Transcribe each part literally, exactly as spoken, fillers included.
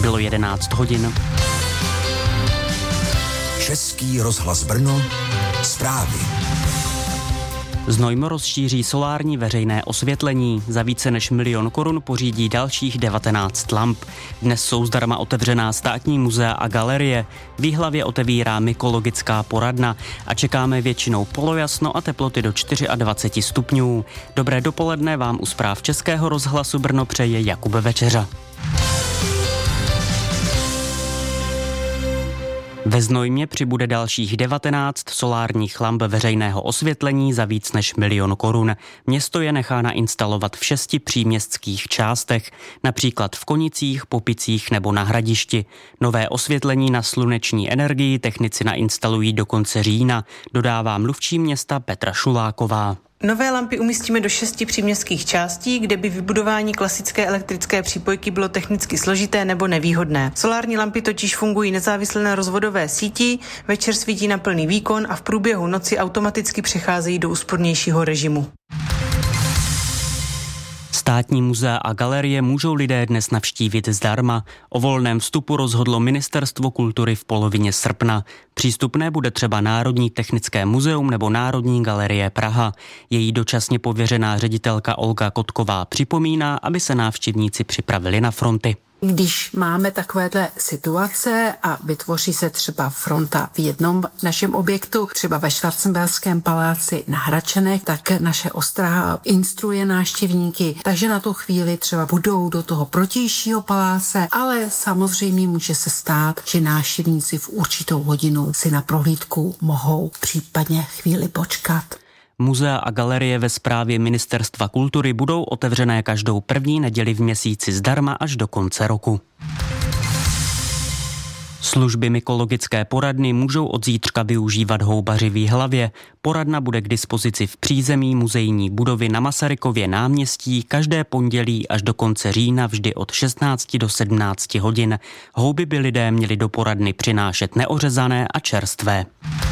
Bylo jedenáct hodin. Český rozhlas Brno, zprávy. Znojmo rozšíří solární veřejné osvětlení. Za více než milion korun pořídí dalších devatenáct lamp. Dnes jsou zdarma otevřená státní muzea a galerie. V Jihlavě otevírá mykologická poradna a čekáme většinou polojasno a teploty do dvacet čtyři stupňů. Dobré dopoledne vám u zpráv Českého rozhlasu Brno přeje Jakub Večeřa. Ve Znojmě přibude dalších devatenáct solárních lamp veřejného osvětlení za víc než milion korun. Město je nechá nainstalovat v šesti příměstských částech, například v Konicích, Popicích nebo na Hradišti. Nové osvětlení na sluneční energii technici nainstalují do konce října, dodává mluvčí města Petra Šuláková. Nové lampy umístíme do šesti příměstských částí, kde by vybudování klasické elektrické přípojky bylo technicky složité nebo nevýhodné. Solární lampy totiž fungují nezávisle na rozvodové síti, večer svítí na plný výkon a v průběhu noci automaticky přecházejí do úspornějšího režimu. Státní muzea a galerie můžou lidé dnes navštívit zdarma. O volném vstupu rozhodlo Ministerstvo kultury v polovině srpna. Přístupné bude třeba Národní technické muzeum nebo Národní galerie Praha. Její dočasně pověřená ředitelka Olga Kotková připomíná, aby se návštěvníci připravili na fronty. Když máme takovéhle situace a vytvoří se třeba fronta v jednom našem objektu, třeba ve Schwarzenberském paláci na Hradčanech, tak naše ostraha instruuje návštěvníky, takže na tu chvíli třeba budou do toho protějšího paláce, ale samozřejmě může se stát, že návštěvníci v určitou hodinu si na prohlídku mohou případně chvíli počkat. Muzea a galerie ve správě Ministerstva kultury budou otevřené každou první neděli v měsíci zdarma až do konce roku. Služby mykologické poradny můžou od zítřka využívat houbaři v Jihlavě. Poradna bude k dispozici v přízemí muzejní budovy na Masarykově náměstí každé pondělí až do konce října vždy od šestnácti do sedmnácti hodin. Houby by lidé měli do poradny přinášet neořezané a čerstvé.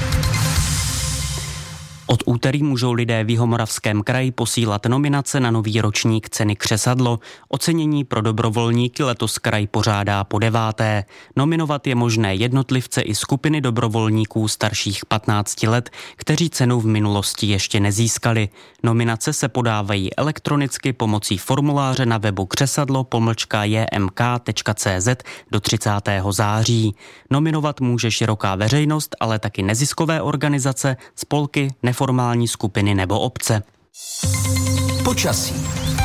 Od úterý můžou lidé v Jihomoravském kraji posílat nominace na nový ročník ceny Křesadlo. Ocenění pro dobrovolníky letos kraj pořádá po deváté. Nominovat je možné jednotlivce i skupiny dobrovolníků starších patnácti let, kteří cenu v minulosti ještě nezískali. Nominace se podávají elektronicky pomocí formuláře na webu křesadlo pomlčka j m k tečka c z do třicátého září. Nominovat může široká veřejnost, ale taky neziskové organizace, spolky, neformální skupiny nebo obce. Počasí.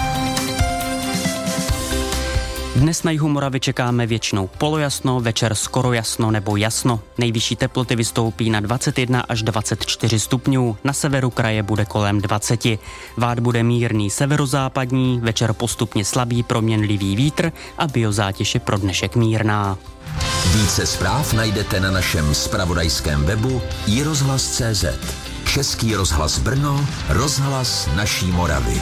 Dnes na jihu Moravy čekáme většinou polojasno, večer skoro jasno nebo jasno. Nejvyšší teploty vystoupí na dvacet jedna až dvacet čtyři stupňů, na severu kraje bude kolem dvacet. Vád bude mírný severozápadní, večer postupně slabý proměnlivý vítr a biozátěž je pro dnešek mírná. Více zpráv najdete na našem zpravodajském webu i rozhlas tečka cé zet. Český rozhlas Brno, rozhlas naší Moravy.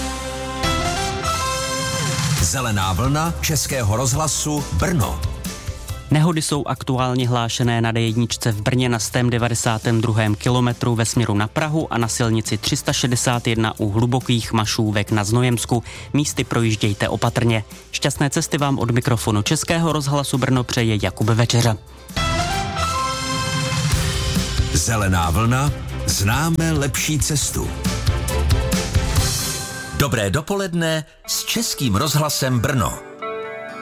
Zelená vlna Českého rozhlasu Brno. Nehody jsou aktuálně hlášené na dé jedničce v Brně na sto devadesátém druhém kilometru ve směru na Prahu a na silnici tři sta šedesát jedna u Hlubokých Mašůvek na Znojemsku. Místy projíždějte opatrně. Šťastné cesty vám od mikrofonu Českého rozhlasu Brno přeje Jakub Večeřa. Zelená vlna, známe lepší cestu. Dobré dopoledne s Českým rozhlasem Brno.